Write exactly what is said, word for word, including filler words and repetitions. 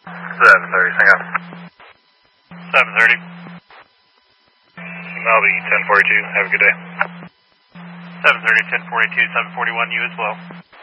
seven thirty, hang on. seven thirty. I'll be ten forty-two. Have a good day. seven thirty, ten forty-two, seven forty-one, you as well.